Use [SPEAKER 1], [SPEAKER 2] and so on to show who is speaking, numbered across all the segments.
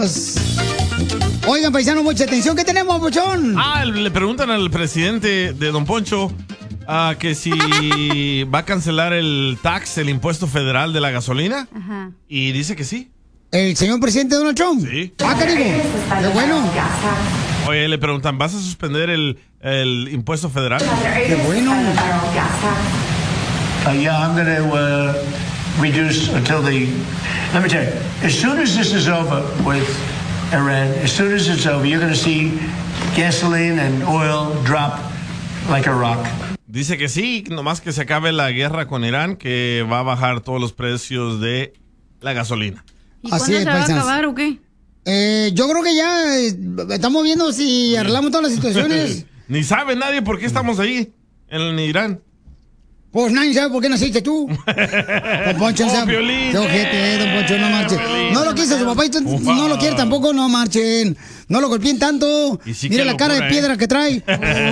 [SPEAKER 1] Vámonos. Oigan, paisanos, mucha atención. ¿Qué tenemos, Pochón?
[SPEAKER 2] Le preguntan al presidente de Don Poncho que si va a cancelar el impuesto federal de la gasolina.
[SPEAKER 3] Ajá.
[SPEAKER 2] Y dice que sí.
[SPEAKER 1] ¿El señor presidente Donald Trump?
[SPEAKER 2] Sí.
[SPEAKER 1] Carigo. Qué bueno.
[SPEAKER 2] Oye, le preguntan, ¿vas a suspender el impuesto federal?
[SPEAKER 1] Qué bueno.
[SPEAKER 4] Yeah, I'm going to reduce until let me tell you, as soon as this is over with Iran, as soon as it's over, you're going to see gasoline and oil drop like a rock.
[SPEAKER 2] Dice que sí, nomás que se acabe la guerra con Irán, que va a bajar todos los precios de la gasolina.
[SPEAKER 3] ¿Y cuándo se va a acabar o qué?
[SPEAKER 1] Yo creo que ya estamos viendo si arreglamos todas las situaciones.
[SPEAKER 2] Ni sabe nadie por qué estamos ahí, en Irán.
[SPEAKER 1] Pues nadie sabe por qué naciste tú. Don Poncho,
[SPEAKER 2] Piolín.
[SPEAKER 1] Qué ojete, Don Poncho, no marchen. No lo quiso su papá y no lo quiere tampoco, no marchen. No lo golpeen tanto.
[SPEAKER 2] Sí,
[SPEAKER 1] mira la cara de piedra que trae.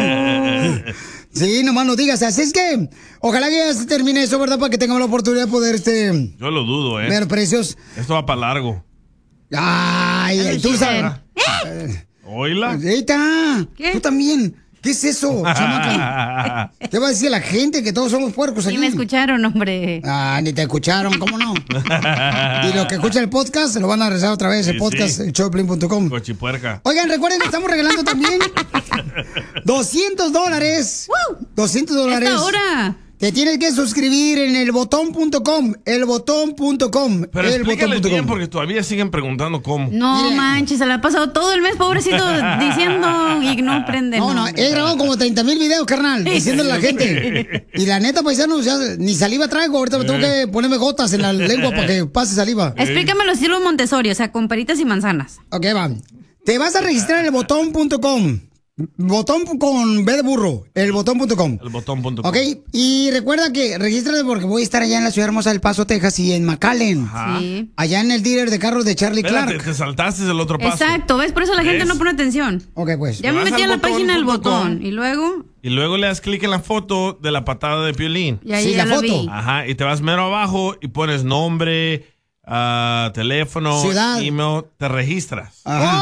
[SPEAKER 1] Sí, nomás no digas. Así es que, ojalá que ya se termine eso, ¿verdad? Para que tengamos la oportunidad de poder,
[SPEAKER 2] Yo lo dudo,
[SPEAKER 1] ver precios.
[SPEAKER 2] Esto va para largo.
[SPEAKER 1] Ay, tú sabes.
[SPEAKER 2] ¿Oíla?
[SPEAKER 1] Eita,
[SPEAKER 3] ¿Qué?
[SPEAKER 1] tú también. ¿Qué es eso, chamaca? ¿Qué va a decir la gente? Que todos somos puercos aquí.
[SPEAKER 3] Ni me escucharon, hombre.
[SPEAKER 1] Ah, ni te escucharon, ¿cómo no? Y los que escuchan el podcast se lo van a regresar otra vez, el podcast, el showplane.com.
[SPEAKER 2] Cochipuerca.
[SPEAKER 1] Oigan, recuerden que estamos regalando también $200. $200.
[SPEAKER 3] ¡Esta hora!
[SPEAKER 1] Te tienes que suscribir en elbotón.com. Elbotón.com.
[SPEAKER 2] Pero explícales bien porque todavía siguen preguntando cómo.
[SPEAKER 3] No manches, se la ha pasado todo el mes, pobrecito, diciendo y no prende.
[SPEAKER 1] No, he grabado como 30,000 videos, carnal, diciéndole a la gente. Y la neta, paisanos, ya ni saliva traigo. Ahorita me tengo que ponerme gotas en la lengua para que pase saliva.
[SPEAKER 3] Explícame los estilos Montessori, o sea, con peritas y manzanas.
[SPEAKER 1] Ok, va. Te vas a registrar en elbotón.com. Botón con B de burro, elbotón.com.
[SPEAKER 2] Elbotón.com.
[SPEAKER 1] Ok, y recuerda que regístrate porque voy a estar allá en la ciudad hermosa del Paso, Texas y en McAllen.
[SPEAKER 3] Sí.
[SPEAKER 1] Allá en el dealer de carros de Charlie
[SPEAKER 2] Espérate,
[SPEAKER 1] Clark.
[SPEAKER 2] te saltaste el otro paso.
[SPEAKER 3] Exacto, ¿ves? Por eso la gente no pone atención.
[SPEAKER 1] Ok, pues.
[SPEAKER 3] Ya me metí a la página del botón y luego...
[SPEAKER 2] Y luego le das clic en la foto de la patada de Piolín.
[SPEAKER 3] Y ahí ya la foto.
[SPEAKER 2] Ajá, y te vas mero abajo y pones nombre, teléfono,
[SPEAKER 1] ciudad,
[SPEAKER 2] email, te registras.
[SPEAKER 1] Ajá.